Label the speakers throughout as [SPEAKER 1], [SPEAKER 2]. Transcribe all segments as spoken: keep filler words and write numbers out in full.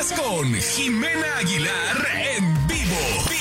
[SPEAKER 1] Estás con Jimena Aguilar en vivo.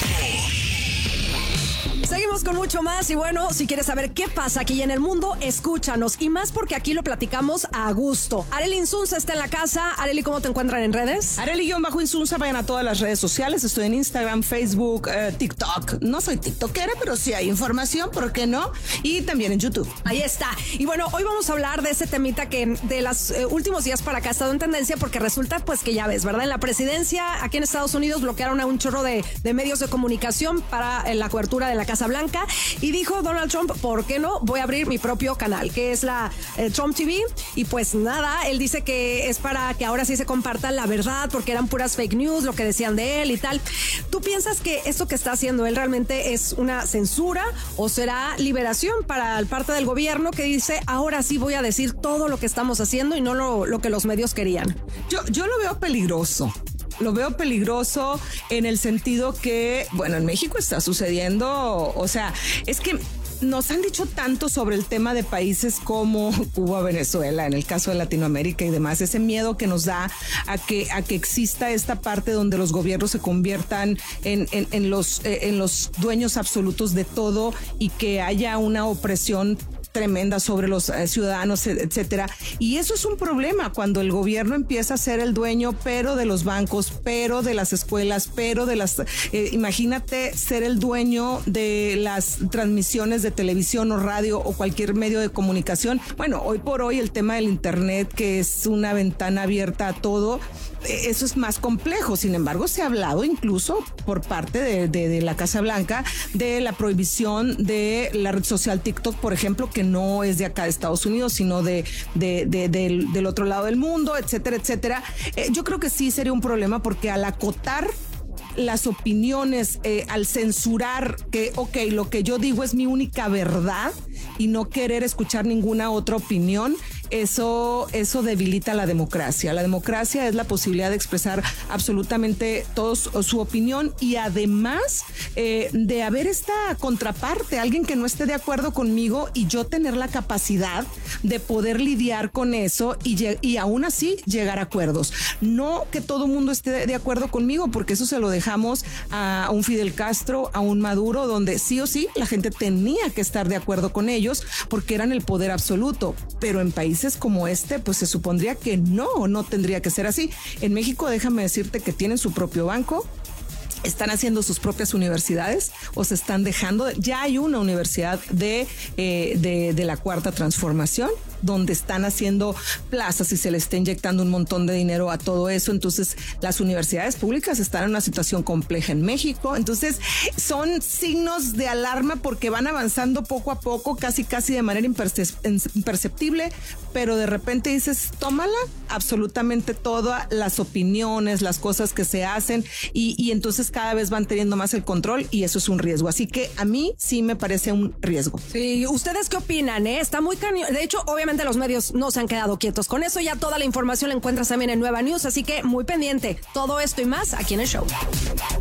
[SPEAKER 2] Seguimos con mucho más y bueno, si quieres saber qué pasa aquí en el mundo, escúchanos. Y más porque aquí lo platicamos a gusto. Arely Insunza está en la casa. Arely, ¿cómo te encuentran en redes?
[SPEAKER 3] Arely-Insunza, vayan a todas las redes sociales. Estoy en Instagram, Facebook, eh, TikTok. No soy tiktokera, pero sí hay información, ¿por qué no? Y también en YouTube.
[SPEAKER 2] Ahí está. Y bueno, hoy vamos a hablar de ese temita que de los eh, últimos días para acá ha estado en tendencia porque resulta pues que ya ves, ¿verdad? En la presidencia aquí en Estados Unidos bloquearon a un chorro de, de medios de comunicación para eh, la cobertura de la Casa Blanca y dijo Donald Trump, ¿por qué no? Voy a abrir mi propio canal, que es la eh, Trump T V, y pues nada, él dice que es para que ahora sí se comparta la verdad, porque eran puras fake news, lo que decían de él y tal. ¿Tú piensas que esto que está haciendo él realmente es una censura o será liberación para el parte del gobierno que dice, ahora sí voy a decir todo lo que estamos haciendo y no lo, lo que los medios querían?
[SPEAKER 3] Yo, yo lo veo peligroso. Lo veo peligroso en el sentido que, bueno, en México está sucediendo, o sea, es que nos han dicho tanto sobre el tema de países como Cuba, Venezuela, en el caso de Latinoamérica y demás, ese miedo que nos da a que, a que exista esta parte donde los gobiernos se conviertan en, en, en, los, eh, en los dueños absolutos de todo y que haya una opresión tremenda sobre los eh, ciudadanos, etcétera. Y eso es un problema cuando el gobierno empieza a ser el dueño, pero de los bancos, pero de las escuelas, pero de las... Eh, imagínate ser el dueño de las transmisiones de televisión o radio o cualquier medio de comunicación. Bueno, hoy por hoy el tema del internet, que es una ventana abierta a todo, eh, eso es más complejo. Sin embargo, se ha hablado incluso por parte de, de, de la Casa Blanca de la prohibición de la red social TikTok, por ejemplo, que no es de acá de Estados Unidos, sino de, de, de, de del, del otro lado del mundo, etcétera, etcétera. Eh, yo creo que sí sería un problema porque al acotar las opiniones, eh, al censurar que, ok, lo que yo digo es mi única verdad y no querer escuchar ninguna otra opinión, eso, eso debilita la democracia. La democracia es la posibilidad de expresar absolutamente todos su opinión y además eh, de haber esta contraparte, alguien que no esté de acuerdo conmigo y yo tener la capacidad de poder lidiar con eso y, y aún así llegar a acuerdos. No que todo el mundo esté de acuerdo conmigo, porque eso se lo dejamos a un Fidel Castro, a un Maduro, donde sí o sí la gente tenía que estar de acuerdo con ellos porque eran el poder absoluto, pero en países como este, pues se supondría que no, no tendría que ser así. En México, déjame decirte que tienen su propio banco, están haciendo sus propias universidades o se están dejando. Ya hay una universidad de, eh, de, de la Cuarta Transformación donde están haciendo plazas y se le está inyectando un montón de dinero a todo eso. Entonces, las universidades públicas están en una situación compleja en México. Entonces, son signos de alarma porque van avanzando poco a poco, casi casi de manera imperce- imperceptible, pero de repente dices, tómala absolutamente todas las opiniones, las cosas que se hacen y, y entonces cada vez van teniendo más el control y eso es un riesgo. Así que a mí sí me parece un riesgo.
[SPEAKER 2] Sí, ¿ustedes qué opinan? Eh? Está muy cañón. De hecho, obviamente los medios no se han quedado quietos con eso. Ya toda la información la encuentras también en Nueva News, así que muy pendiente. Todo esto y más aquí en el show.